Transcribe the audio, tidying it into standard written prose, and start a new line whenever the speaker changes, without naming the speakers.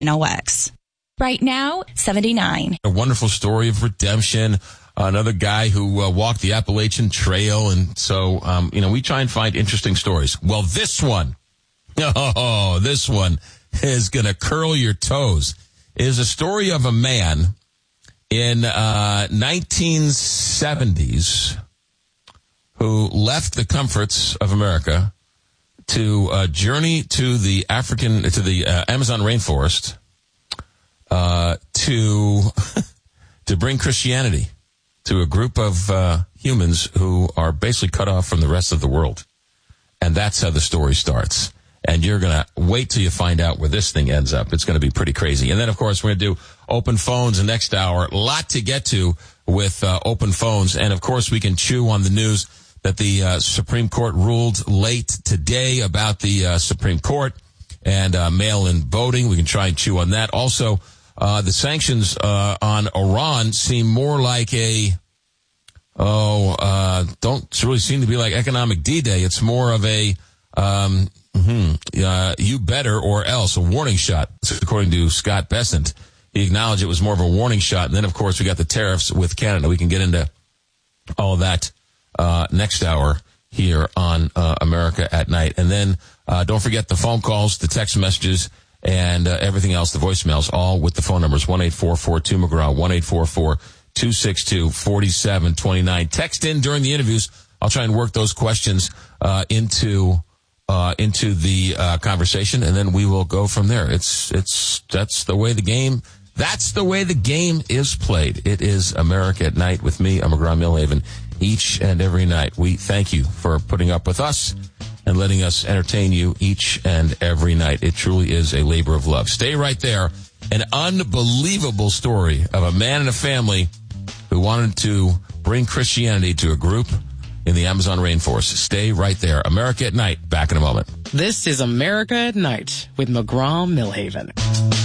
OX. Right now, $79.
A wonderful story of redemption. Another guy who walked the Appalachian Trail. And so, we try and find interesting stories. Well, this one is going to curl your toes. It is a story of a man in 1970s who left the comforts of America to journey to the Amazon rainforest to bring Christianity to a group of humans who are basically cut off from the rest of the world. And that's how the story starts. And you're going to wait till you find out where this thing ends up. It's going to be pretty crazy. And then, of course, we're going to do open phones the next hour. A lot to get to with open phones. And, of course, we can chew on the news that the Supreme Court ruled late today about the Supreme Court and mail-in voting. We can try and chew on that. Also, the sanctions on Iran seem more like don't really seem to be like economic D-Day. It's more of a you better or else, a warning shot, according to Scott Bessent. He acknowledged it was more of a warning shot. And then, of course, we got the tariffs with Canada. We can get into all of that next hour here on America at Night. And then don't forget the phone calls, the text messages, and everything else, the voicemails, all with the phone numbers, 1-844-2-McGraw, 1-844-262-4729. Text in during the interviews. I'll try and work those questions into the conversation, and then we will go from there. That's the way the game is played. It is America at Night with me. I'm McGraw Millhaven each and every night. We thank you for putting up with us and letting us entertain you each and every night. It truly is a labor of love. Stay right there. An unbelievable story of a man and a family who wanted to bring Christianity to a group in the Amazon rainforest. Stay right there. America at Night. Back in a moment.
This is America at Night with McGraw Millhaven.